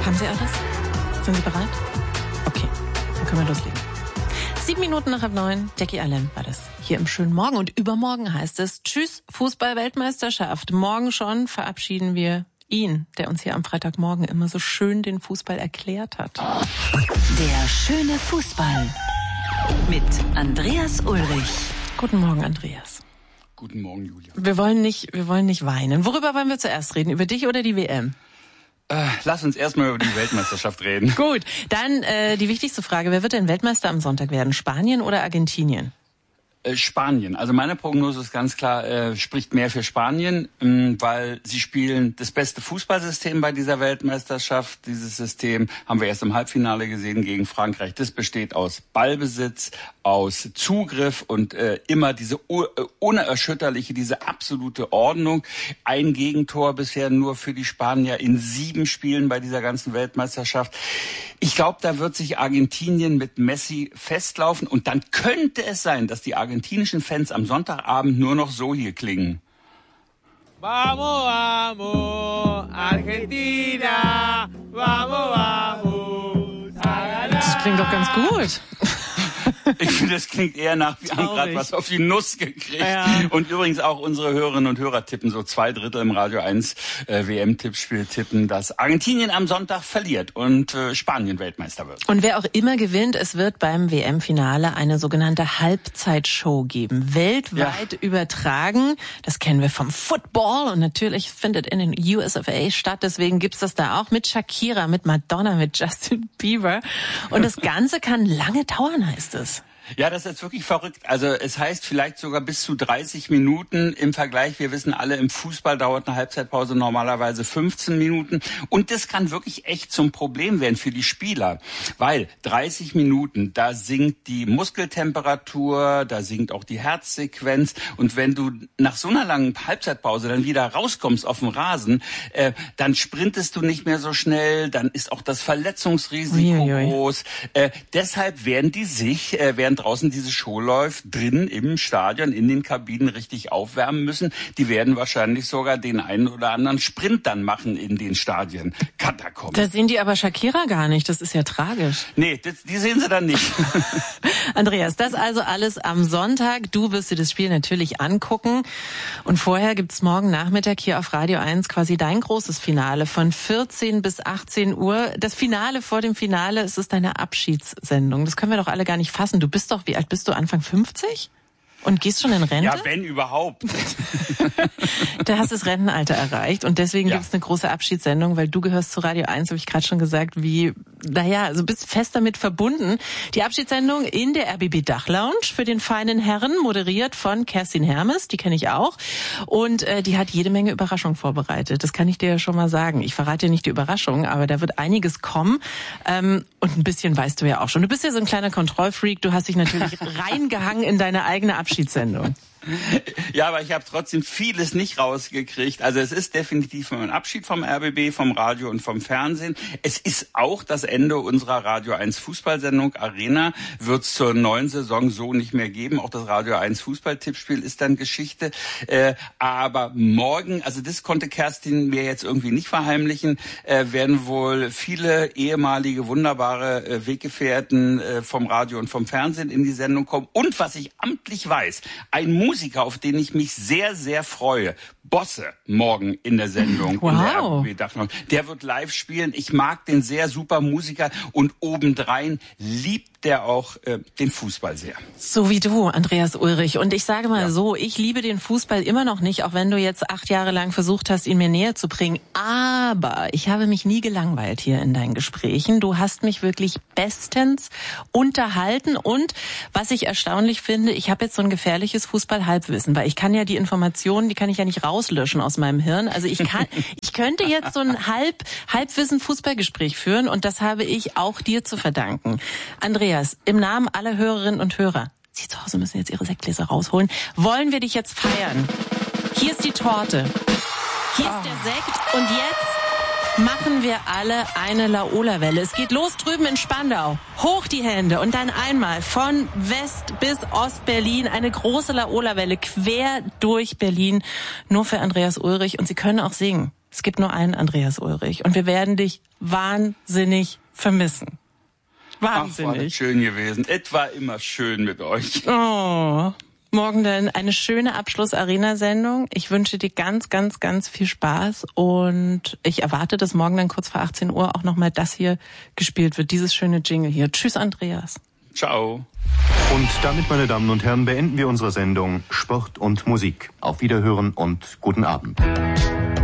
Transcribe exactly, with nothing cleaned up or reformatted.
Haben Sie alles? Sind Sie bereit? Okay, dann können wir loslegen. Sieben Minuten nach halb neun, Jackie Allen war das hier im schönen Morgen. Und übermorgen heißt es Tschüss, Fußball-Weltmeisterschaft. Morgen schon verabschieden wir ihn, der uns hier am Freitagmorgen immer so schön den Fußball erklärt hat. Der schöne Fußball mit Andreas Ulrich. Guten Morgen, Andreas. Guten Morgen, Julia. Wir wollen nicht, wir wollen nicht weinen. Worüber wollen wir zuerst reden? Über dich oder die W M? Äh, lass uns erstmal über die Weltmeisterschaft reden. Gut, dann äh, die wichtigste Frage. Wer wird denn Weltmeister am Sonntag werden? Spanien oder Argentinien? Äh, Spanien. Also meine Prognose ist ganz klar, äh, spricht mehr für Spanien, ähm, weil sie spielen das beste Fußballsystem bei dieser Weltmeisterschaft. Dieses System haben wir erst im Halbfinale gesehen gegen Frankreich. Das besteht aus Ballbesitz, aus Zugriff und äh, immer diese uh, unerschütterliche, diese absolute Ordnung. Ein Gegentor bisher nur für die Spanier in sieben Spielen bei dieser ganzen Weltmeisterschaft. Ich glaube, da wird sich Argentinien mit Messi festlaufen und dann könnte es sein, dass die argentinischen Fans am Sonntagabend nur noch so hier klingen. Vamos, vamos, Argentina, vamos, vamos. Das klingt doch ganz gut. Ich finde, das klingt eher nach, wir haben gerade was auf die Nuss gekriegt. Ja. Und übrigens auch unsere Hörerinnen und Hörer tippen, so zwei Drittel im Radio eins äh, W M-Tippspiel tippen, dass Argentinien am Sonntag verliert und äh, Spanien Weltmeister wird. Und wer auch immer gewinnt, es wird beim W M-Finale eine sogenannte Halbzeitshow geben. Weltweit ja. übertragen. Das kennen wir vom Football und natürlich findet in den U S of A statt. Deswegen gibt's das da auch mit Shakira, mit Madonna, mit Justin Bieber. Und das Ganze kann lange dauern, heißt es. Ja, das ist wirklich verrückt. Also es heißt vielleicht sogar bis zu dreißig Minuten im Vergleich. Wir wissen alle, im Fußball dauert eine Halbzeitpause normalerweise fünfzehn Minuten. Und das kann wirklich echt zum Problem werden für die Spieler. Weil dreißig Minuten, da sinkt die Muskeltemperatur, da sinkt auch die Herzsequenz. Und wenn du nach so einer langen Halbzeitpause dann wieder rauskommst auf den Rasen, äh, dann sprintest du nicht mehr so schnell. Dann ist auch das Verletzungsrisiko Uiuiui. groß. Äh, deshalb werden die sich, äh, werden draußen diese Show läuft, drin im Stadion, in den Kabinen richtig aufwärmen müssen. Die werden wahrscheinlich sogar den einen oder anderen Sprint dann machen in den Stadien. Katakomben. Da sehen die aber Shakira gar nicht. Das ist ja tragisch. Nee, das, die sehen sie dann nicht. Andreas, das also alles am Sonntag. Du wirst dir das Spiel natürlich angucken. Und vorher gibt's morgen Nachmittag hier auf Radio eins quasi dein großes Finale von vierzehn bis achtzehn Uhr. Das Finale vor dem Finale, es ist deine Abschiedssendung. Das können wir doch alle gar nicht fassen. Du bist doch, wie alt bist du? Anfang fünfzig? Und gehst schon in Rente? Ja, wenn überhaupt. Da hast du das Rentenalter erreicht und deswegen Ja. gibt's eine große Abschiedssendung, weil du gehörst zu Radio eins, habe ich gerade schon gesagt, wie, naja, also bist fest damit verbunden. Die Abschiedssendung in der R B B Dachlounge für den feinen Herren, moderiert von Kerstin Hermes, die kenne ich auch. Und äh, die hat jede Menge Überraschungen vorbereitet. Das kann ich dir ja schon mal sagen. Ich verrate dir nicht die Überraschung, aber da wird einiges kommen. Ähm, und ein bisschen weißt du ja auch schon. Du bist ja so ein kleiner Kontrollfreak. Du hast dich natürlich reingehangen in deine eigene Abschiedssendung. Ja, aber ich habe trotzdem vieles nicht rausgekriegt. Also es ist definitiv ein Abschied vom R B B, vom Radio und vom Fernsehen. Es ist auch das Ende unserer Radio eins Fußballsendung. Arena wird es zur neuen Saison so nicht mehr geben. Auch das Radio eins Fußballtippspiel ist dann Geschichte. Äh, aber morgen, also das konnte Kerstin mir jetzt irgendwie nicht verheimlichen, äh, werden wohl viele ehemalige wunderbare äh, Weggefährten äh, vom Radio und vom Fernsehen in die Sendung kommen. Und was ich amtlich weiß, ein Musiker, auf den ich mich sehr, sehr freue, Bosse, morgen in der Sendung. Wow. In der R B B-Dachlounge. Der wird live spielen. Ich mag den sehr, super Musiker. Und obendrein liebt der auch äh, den Fußball sehr. So wie du, Andreas Ulrich. Und ich sage mal ja. so, ich liebe den Fußball immer noch nicht, auch wenn du jetzt acht Jahre lang versucht hast, ihn mir näher zu bringen. Aber ich habe mich nie gelangweilt hier in deinen Gesprächen. Du hast mich wirklich bestens unterhalten. Und was ich erstaunlich finde, ich habe jetzt so ein gefährliches Fußball-Halbwissen, weil ich kann ja die Informationen, die kann ich ja nicht rauslöschen aus meinem Hirn. Also ich kann, ich könnte jetzt so ein Halb, Halbwissen-Fußballgespräch führen und das habe ich auch dir zu verdanken. Andreas, im Namen aller Hörerinnen und Hörer, Sie zu Hause müssen jetzt Ihre Sektgläser rausholen, wollen wir dich jetzt feiern. Hier ist die Torte. Hier ist der Sekt und jetzt machen wir alle eine Laola-Welle. Es geht los drüben in Spandau. Hoch die Hände und dann einmal von West bis Ost-Berlin eine große Laola-Welle quer durch Berlin. Nur für Andreas Ulrich und Sie können auch singen. Es gibt nur einen Andreas Ulrich und wir werden dich wahnsinnig vermissen. Wahnsinnig. Ach, war das schön gewesen. Es war immer schön mit euch. Oh, morgen dann eine schöne Abschluss-Arena-Sendung. Ich wünsche dir ganz, ganz, ganz viel Spaß und ich erwarte, dass morgen dann kurz vor achtzehn Uhr auch nochmal das hier gespielt wird, dieses schöne Jingle hier. Tschüss, Andreas. Ciao. Und damit, meine Damen und Herren, beenden wir unsere Sendung Sport und Musik. Auf Wiederhören und guten Abend.